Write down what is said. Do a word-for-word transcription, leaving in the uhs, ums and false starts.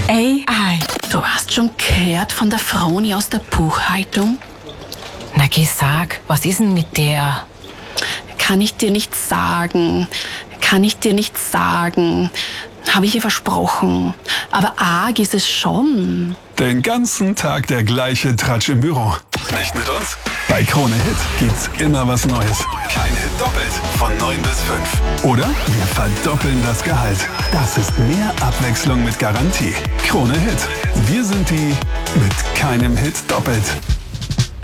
Ey, ei, du hast schon gehört von der Froni aus der Buchhaltung? Na geh, sag, was ist denn mit der? Kann ich dir nicht sagen. Kann ich dir nicht sagen. Habe ich ihr versprochen. Aber arg ist es schon. Den ganzen Tag der gleiche Tratsch im Büro. Nicht mit uns? Bei Krone Hit gibt's immer was Neues. Kein Hit doppelt. Von neun bis fünf. Oder wir verdoppeln das Gehalt. Das ist mehr Abwechslung mit Garantie. Krone Hit. Wir sind die mit keinem Hit doppelt.